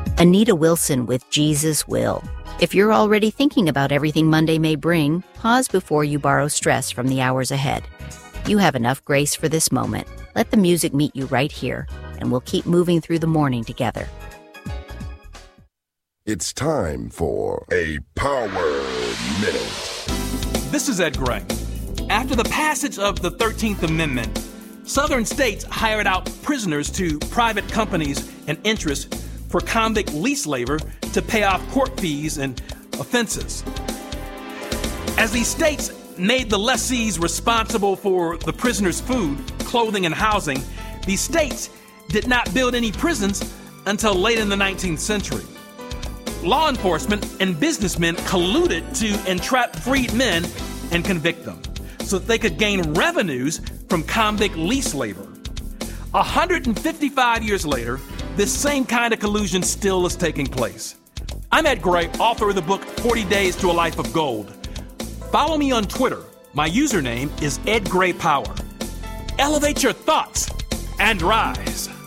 Anita Wilson with Jesus Will. If you're already thinking about everything Monday may bring, pause before you borrow stress from the hours ahead. You have enough grace for this moment. Let the music meet you right here, and we'll keep moving through the morning together. It's time for a Power Minute. This is Ed Gray. After the passage of the 13th Amendment, Southern states hired out prisoners to private companies and interests for convict lease labor to pay off court fees and offenses. As these states made the lessees responsible for the prisoners' food, clothing, and housing, these states did not build any prisons until late in the 19th century. Law enforcement and businessmen colluded to entrap freed men and convict them so that they could gain revenues from convict lease labor. 155 years later, this same kind of collusion still is taking place. I'm Ed Gray, author of the book 40 Days to a Life of Gold. Follow me on Twitter. My username is Ed Gray Power. Elevate your thoughts and rise.